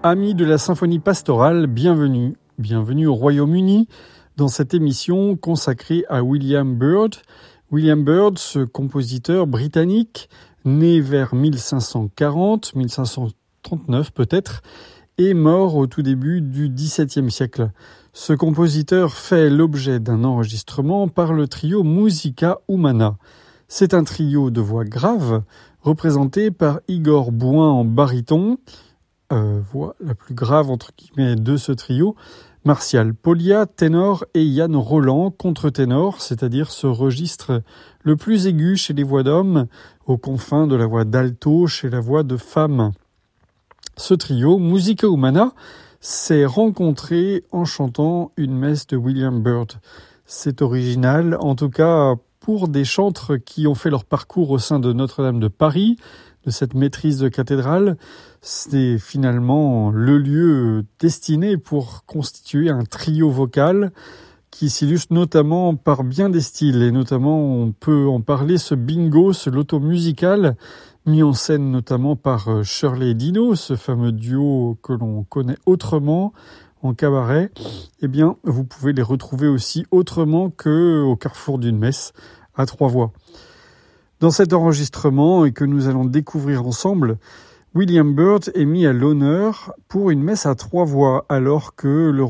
Amis de la symphonie pastorale, bienvenue. Bienvenue au Royaume-Uni dans cette émission consacrée à William Byrd. William Byrd, ce compositeur britannique, né vers 1540, 1539 peut-être, et mort au tout début du XVIIe siècle. Ce compositeur fait l'objet d'un enregistrement par le trio Musica Humana. C'est un trio de voix graves, représenté par Igor Bouin en baryton, voix la plus grave entre guillemets de ce trio, Martial Polia, ténor, et Yann Roland, contre-ténor, c'est-à-dire ce registre le plus aigu chez les voix d'hommes, aux confins de la voix d'alto chez la voix de femme. Ce trio, Musica Humana, s'est rencontré en chantant une messe de William Byrd. C'est original, en tout cas pour des chantres qui ont fait leur parcours au sein de Notre-Dame de Paris, de cette maîtrise de cathédrale. C'est finalement le lieu destiné pour constituer un trio vocal qui s'illustre notamment par bien des styles. Et notamment, on peut en parler, ce bingo, ce loto musical, mis en scène notamment par Shirley et Dino, ce fameux duo que l'on connaît autrement en cabaret. Eh bien, vous pouvez les retrouver aussi autrement qu'au carrefour d'une messe à trois voix. Dans cet enregistrement, et que nous allons découvrir ensemble, William Byrd est mis à l'honneur pour une messe à trois voix, alors que le